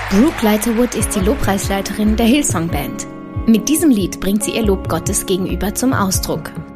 Brooke Lighterwood ist die Lobpreisleiterin der Hillsong Band. Mit diesem Lied bringt sie ihr Lob Gottes gegenüber zum Ausdruck.